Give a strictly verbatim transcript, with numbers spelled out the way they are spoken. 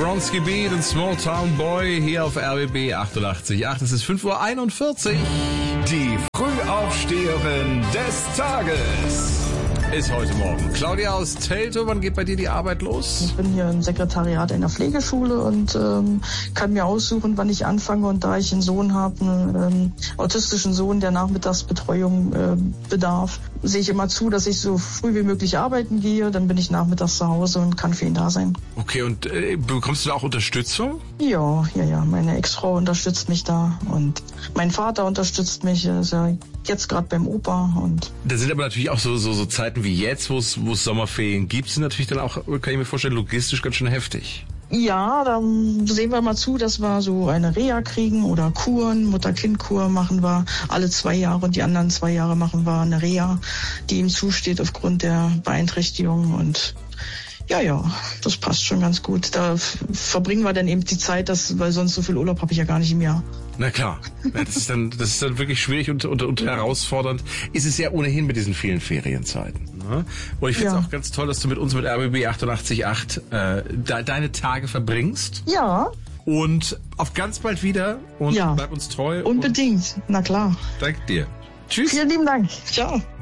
Bronski Beat und Small Town Boy hier auf R B B achtundachtzig Komma acht. Es ist fünf Uhr einundvierzig. Die Frühaufsteherin des Tages Ist heute Morgen. Claudia aus Teltow, wann geht bei dir die Arbeit los? Ich bin hier im Sekretariat einer Pflegeschule und ähm, kann mir aussuchen, wann ich anfange. Und da ich einen Sohn habe, einen ähm, autistischen Sohn, der Nachmittagsbetreuung äh, bedarf, sehe ich immer zu, dass ich so früh wie möglich arbeiten gehe. Dann bin ich nachmittags zu Hause und kann für ihn da sein. Okay, und äh, bekommst du da auch Unterstützung? Ja, ja, ja. Meine Ex-Frau unterstützt mich da und mein Vater unterstützt mich. Er ist ja jetzt gerade beim Opa. Und Da sind aber natürlich auch so, so, so Zeiten wie jetzt, wo es wo es Sommerferien gibt, sind natürlich dann auch, kann ich mir vorstellen, logistisch ganz schön heftig. ja, dann sehen wir mal zu, dass wir so eine Reha kriegen oder Kuren, Mutter-Kind-Kur machen wir alle zwei Jahre und die anderen zwei Jahre machen wir eine Reha, die ihm zusteht aufgrund der Beeinträchtigung. Und ja, ja, das passt schon ganz gut. Da f- verbringen wir dann eben die Zeit, das, weil sonst so viel Urlaub habe ich ja gar nicht im Jahr. Na klar, ja, das ist dann, das ist dann wirklich schwierig und, und, und herausfordernd. Ist es ja ohnehin mit diesen vielen Ferienzeiten. Ne? Und ich finde es Ja. auch ganz toll, dass du mit uns mit R B B achtundachtzig Komma acht äh, de, deine Tage verbringst. Ja, Und auf ganz bald wieder und Ja. bleib uns treu. unbedingt. Na klar. Und danke dir. Tschüss. Vielen lieben Dank. Ciao.